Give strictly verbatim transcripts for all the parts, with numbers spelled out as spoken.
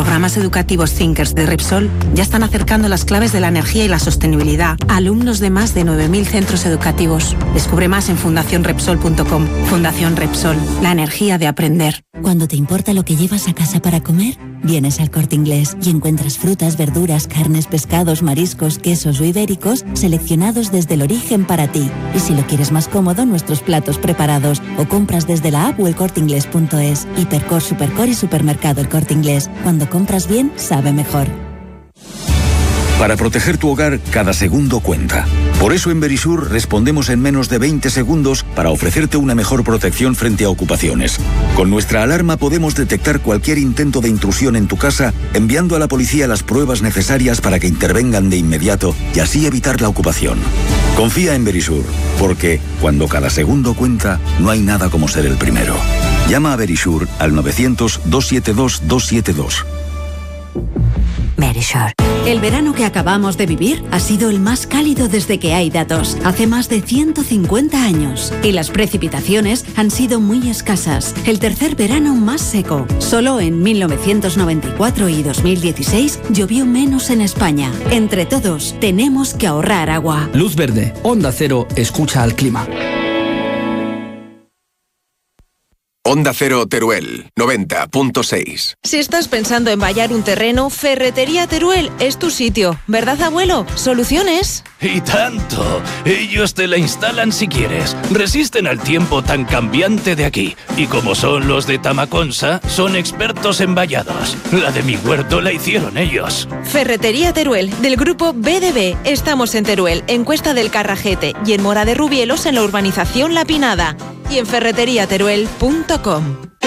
programas educativos Thinkers de Repsol ya están acercando las claves de la energía y la sostenibilidad a alumnos de más de nueve mil centros educativos. Descubre más en fundación repsol punto com. Fundación Repsol, la energía de aprender. Cuando te importa lo que llevas a casa para comer, vienes al Corte Inglés y encuentras frutas, verduras, carnes, pescados, mariscos, quesos o ibéricos seleccionados desde el origen para ti. Y si lo quieres más cómodo, nuestros platos preparados o compras desde la app o el corte inglés punto es. Hipercor, Supercor y Supermercado El Corte Inglés. Cuando compras bien, sabe mejor. Para proteger tu hogar, cada segundo cuenta. Por eso en Verisur respondemos en menos de veinte segundos para ofrecerte una mejor protección frente a ocupaciones. Con nuestra alarma podemos detectar cualquier intento de intrusión en tu casa, enviando a la policía las pruebas necesarias para que intervengan de inmediato y así evitar la ocupación. Confía en Verisur, porque cuando cada segundo cuenta, no hay nada como ser el primero. Llama a Verisur al novecientos, doscientos setenta y dos, doscientos setenta y dos. Verisur. El verano que acabamos de vivir ha sido el más cálido desde que hay datos, hace más de ciento cincuenta años. Y las precipitaciones han sido muy escasas. El tercer verano más seco. Solo en mil novecientos noventa y cuatro y dos mil dieciséis llovió menos en España. Entre todos, tenemos que ahorrar agua. Luz verde. Onda Cero escucha al clima. Onda Cero Teruel, noventa punto seis. Si estás pensando en vallar un terreno, Ferretería Teruel es tu sitio. ¿Verdad, abuelo? ¿Soluciones? ¡Y tanto! Ellos te la instalan si quieres. Resisten al tiempo tan cambiante de aquí. Y como son los de Tamaconsa, son expertos en vallados. La de mi huerto la hicieron ellos. Ferretería Teruel, del grupo B D B. Estamos en Teruel, en Cuesta del Carrajete y en Mora de Rubielos, en la urbanización La Pinada. Y en ferretería teruel punto com.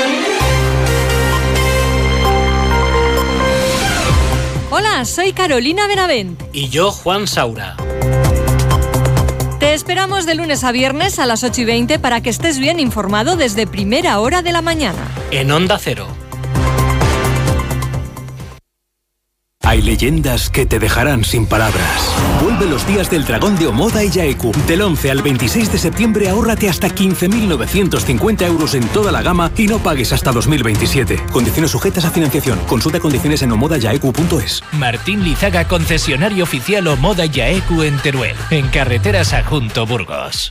Hola, soy Carolina Benavent. Y yo, Juan Saura. Te esperamos de lunes a viernes a las ocho y veinte para que estés bien informado desde primera hora de la mañana. En Onda Cero. Hay leyendas que te dejarán sin palabras. Vuelve los días del Dragón de Omoda y Yaeku. Del once al veintiséis de septiembre ahórrate hasta quince mil novecientos cincuenta euros en toda la gama y no pagues hasta dos mil veintisiete. Condiciones sujetas a financiación. Consulta condiciones en omoda yaeku punto es. Martín Lizaga, concesionario oficial Omoda Yaeku en Teruel, en carreteras a Junto Burgos.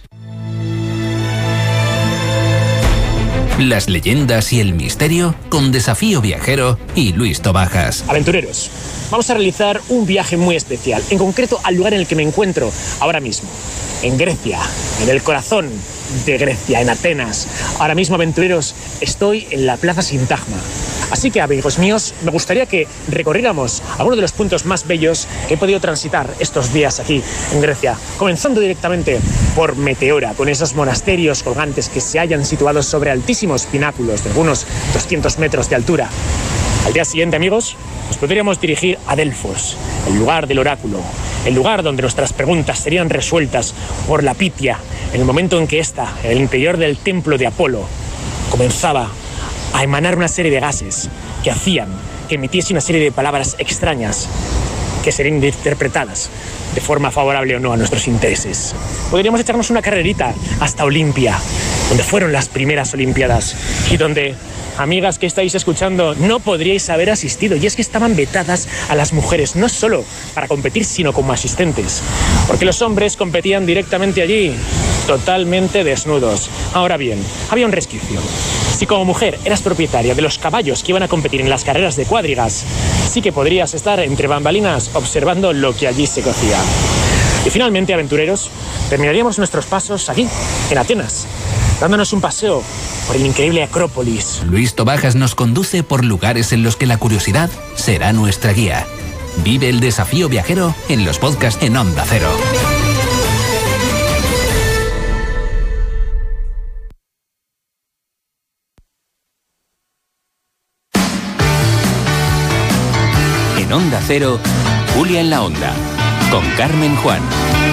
Las leyendas y el misterio con Desafío Viajero y Luis Tobajas. Aventureros, vamos a realizar un viaje muy especial, en concreto al lugar en el que me encuentro ahora mismo, en Grecia, en el corazón de Grecia, en Atenas. Ahora mismo, aventureros, estoy en la Plaza Sintagma. Así que, amigos míos, me gustaría que recorriéramos algunos de los puntos más bellos que he podido transitar estos días aquí en Grecia, comenzando directamente por Meteora, con esos monasterios colgantes que se hallan situados sobre altísimos pináculos de algunos doscientos metros de altura. Al día siguiente, amigos, nos podríamos dirigir a Delfos, el lugar del oráculo, el lugar donde nuestras preguntas serían resueltas por la Pitia, en el momento en que ésta, en el interior del templo de Apolo, comenzaba a emanar una serie de gases que hacían que emitiese una serie de palabras extrañas que serían interpretadas de forma favorable o no a nuestros intereses. Podríamos echarnos una carrerita hasta Olimpia, donde fueron las primeras Olimpiadas y donde, amigas que estáis escuchando, no podríais haber asistido, y es que estaban vetadas a las mujeres, no solo para competir, sino como asistentes, porque los hombres competían directamente allí, totalmente desnudos. Ahora bien, había un resquicio. Si como mujer eras propietaria de los caballos que iban a competir en las carreras de cuadrigas, sí que podrías estar entre bambalinas observando lo que allí se cocía. Y finalmente, aventureros, terminaríamos nuestros pasos aquí, en Atenas, dándonos un paseo por el increíble Acrópolis. Luis Tobajas nos conduce por lugares en los que la curiosidad será nuestra guía. Vive el Desafío Viajero en los podcasts en Onda Cero. En Onda Cero, Julia en la Onda, con Carmen Juan.